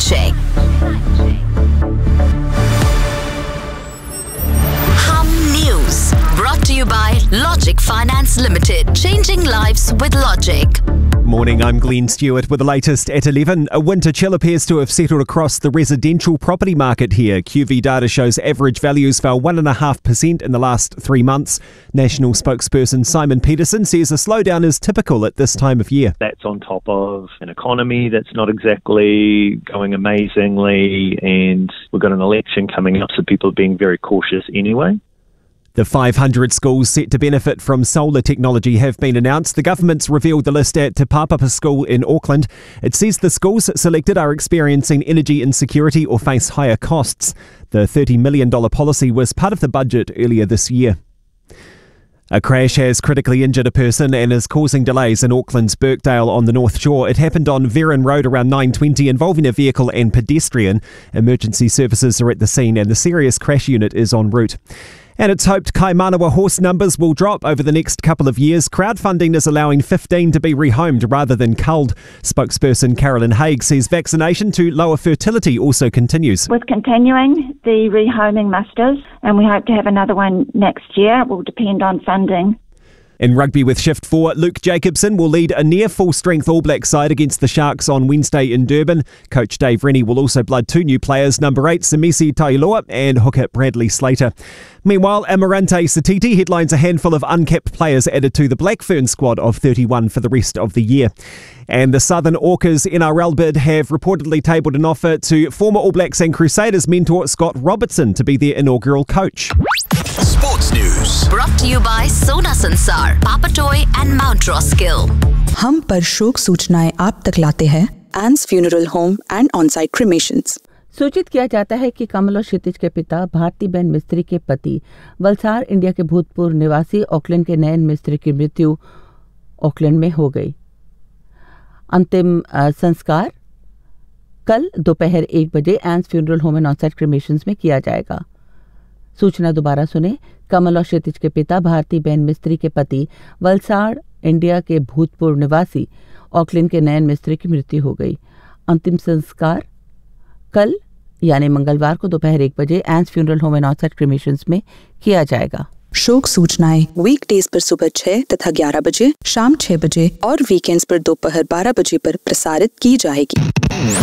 check. Hum News brought to you by Logic Finance Limited. Changing lives with Logic. Morning, I'm Glenn Stewart with the latest at 11. A winter chill appears to have settled across the residential property market here. QV data shows average values fell 1.5% in the last 3 months. National spokesperson Simon Peterson says a slowdown is typical at this time of year. That's on top of an economy that's not exactly going amazingly, and we've got an election coming up, so people are being very cautious anyway. The 500 schools set to benefit from solar technology have been announced. The government's revealed the list at Te Pāpapa School in Auckland. It says the schools selected are experiencing energy insecurity or face higher costs. The $30 million policy was part of the budget earlier this year. A crash has critically injured a person and is causing delays in Auckland's Birkdale on the North Shore. It happened on Verron Road around 9:20, involving a vehicle and pedestrian. Emergency services are at the scene and the serious crash unit is en route. And it's hoped Kaimanawa horse numbers will drop over the next couple of years. Crowdfunding is allowing 15 to be rehomed rather than culled. Spokesperson Carolyn Haig says vaccination to lower fertility also continues. With continuing the rehoming musters, and we hope to have another one next year. It will depend on funding. In rugby with Shift 4, Luke Jacobson will lead a near full-strength All Black side against the Sharks on Wednesday in Durban. Coach Dave Rennie will also blood 2 new players, number 8 Samisi Tailoa and hooker Bradley Slater. Meanwhile, Amarante Satiti headlines a handful of uncapped players added to the Black Fern squad of 31 for the rest of the year. And the Southern Orcas NRL bid have reportedly tabled an offer to former All Blacks and Crusaders mentor Scott Robertson to be their inaugural coach. Sports News brought to you by Sona Sansar, Papatoy and Mount Roskill. हम पर शोक सूचनाएं आप तक लाते हैं एन्स funeral home and on-site क्रिमेशंस। सूचित किया जाता है कि कमल और क्षितिज के पिता भारतीबेन मिस्त्री के पति वलसाड़ इंडिया के भूतपूर्व निवासी ऑकलैंड के नयन मिस्त्री की मृत्यु ऑकलैंड में हो गई। अंतिम संस्कार कल दोपहर 1 बजे एन्स फ्यूनरल होम एंड ऑन-साइट क्रिमेशंस में किया जाएगा। सूचना दोबारा सुने। कमल और क्षितिज के पिता भारतीबेन मिस्त्री के पति वलसाड़ इंडिया के भूतपूर्व निवासी ऑकलैंड के नयन मिस्त्री की मृत्यु हो गई। अंतिम संस्कार कल यानी मंगलवार को दोपहर 1 बजे एन्स फ्यूनरल होम एंड ऑन-साइट क्रिमेशंस में किया जाएगा। शोक सूचनाएं वीकडेज पर सुबह 6 तथा 11 बजे, शाम 6 बजे और वीकेंड्स पर दोपहर 12 बजे पर प्रसारित की जाएगी।